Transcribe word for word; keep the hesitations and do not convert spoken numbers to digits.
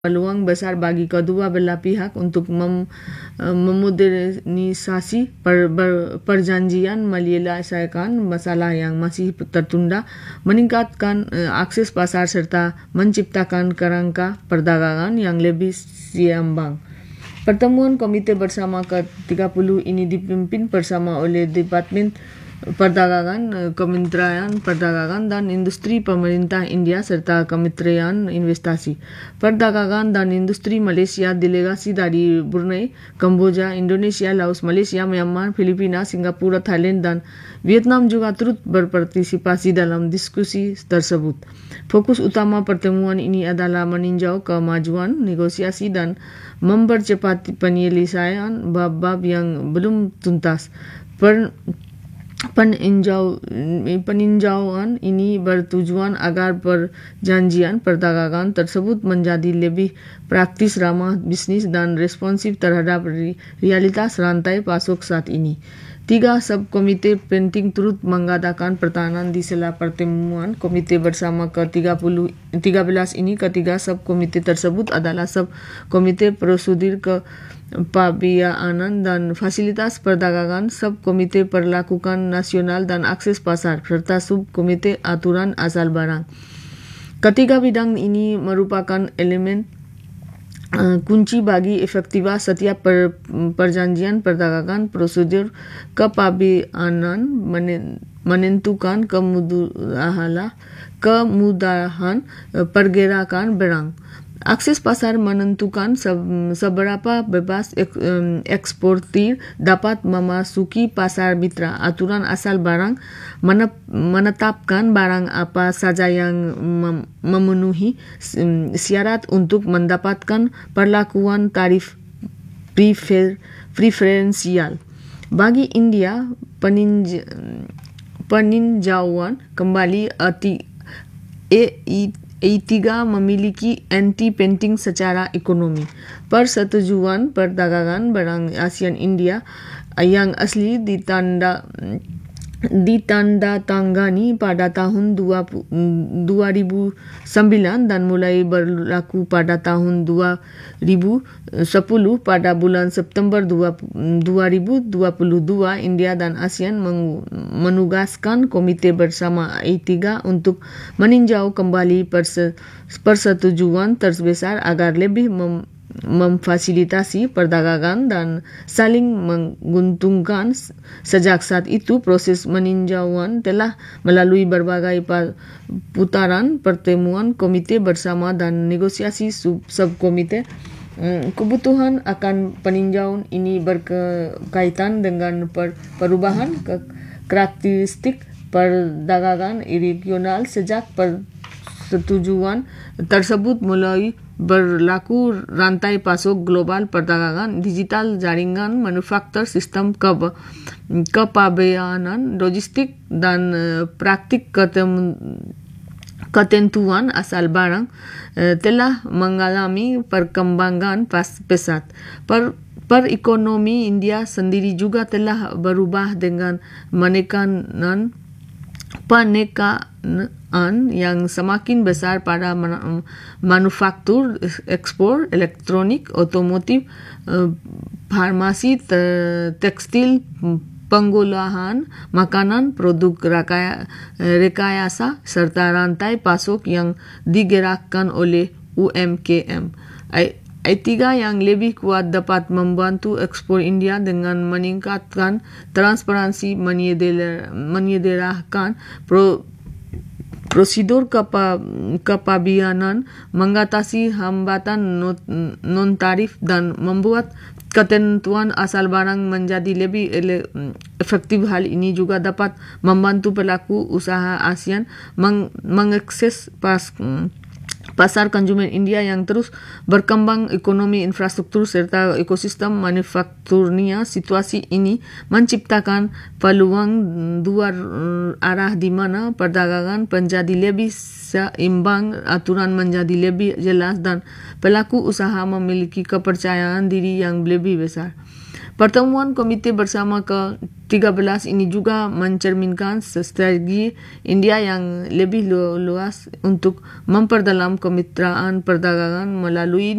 peluang besar bagi kedua belah pihak untuk mem, memodernisasi per, ber, perjanjian, menyelesaikan masalah yang masih tertunda, meningkatkan uh, akses pasar serta menciptakan kerangka perdagangan yang lebih seimbang. Pertemuan Komite Bersama ke tiga puluh ini dipimpin bersama oleh Departemen Perdagangan, Kementerian Perdagangan dan Industri Pemerintah India serta Kementerian Investasi, Perdagangan dan Industri Malaysia, delegasi dari Brunei, Kamboja, Indonesia, Laos, Malaysia, Myanmar, Filipina, Singapura, Thailand dan Vietnam juga turut berpartisipasi dalam diskusi tersebut. Fokus utama pertemuan ini adalah meninjau kemajuan negosiasi dan mempercepat penyelesaian bab-bab yang belum tuntas. Per, Peninjau, peninjauan ini bertujuan agar perjanjian perdagangan tersebut menjadi lebih praktis, ramah bisnis dan responsif terhadap realitas rantai pasok saat ini. Tiga subkomite penting turut mengadakan pertahanan di sela pertemuan Komite Bersama ke tiga belas ini. Ketiga subkomite tersebut adalah Subkomite Prosedur ke Pabianan dan Fasilitas Perdagangan, Subkomite Perlakuan Nasional dan Akses Pasar, serta Subkomite Aturan Asal Barang. Ketiga bidang ini merupakan elemen uh, kunci bagi efektivitas setiap per, perjanjian perdagangan. Prosedur kepabianan menentukan kemudahan, kemudahan uh, pergerakan barang. Akses pasar menentukan seberapa bebas eksportir dapat memasuki pasar mitra. Aturan asal barang menetapkan barang apa saja yang memenuhi syarat untuk mendapatkan perlakuan tarif prefer, preferensial. Bagi India, peninj, peninjauan kembali ati, e, e, E tiga memiliki anti-penting secara ekonomi. Persetujuan perdagangan barang ASEAN India yang asli ditanda ditandatangani pada tahun dua ribu sembilan dan mulai berlaku pada tahun dua ribu sepuluh. Pada bulan September dua ribu dua puluh dua, India dan ASEAN menugaskan Komite Bersama E tiga untuk meninjau kembali persetujuan terbesar agar lebih mem memfasilitasi perdagangan dan saling menguntungkan. Sejak saat itu, proses meninjauan telah melalui berbagai putaran pertemuan Komite Bersama dan negosiasi sub subkomite. Kebutuhan akan peninjauan ini berkaitan dengan per perubahan ke karakteristik perdagangan regional sejak persetujuan tersebut mulai berlaku. Rantai pasok global, perdagangan digital, jaringan manufaktur, sistem ke kepabeanan, logistik dan uh, praktik ketem ketentuan asal barang uh, telah mengalami perkembangan pesat. Per Perekonomi India sendiri juga telah berubah dengan penekanan penekanan yang semakin besar pada manufaktur, ekspor, elektronik, otomotif, farmasi, tekstil, pengolahan makanan, produk rekayasa serta rantai pasok yang digerakkan oleh U M K M. E tiga yang lebih kuat dapat membantu ekspor India dengan meningkatkan transparansi, menyederhanakan pro, prosedur kepa, kepabianan, mengatasi hambatan non-tarif dan membuat ketentuan asal barang menjadi lebih ele, efektif. Hal ini juga dapat membantu pelaku usaha ASEAN meng, mengakses pas pasar konsumen India yang terus berkembang, ekonomi, infrastruktur serta ekosistem manufakturnya. Situasi ini menciptakan peluang dua arah di mana perdagangan menjadi lebih seimbang, aturan menjadi lebih jelas dan pelaku usaha memiliki kepercayaan diri yang lebih besar. Pertemuan Komite Bersama ke tiga belas ini juga mencerminkan strategi India yang lebih luas untuk memperdalam kemitraan perdagangan melalui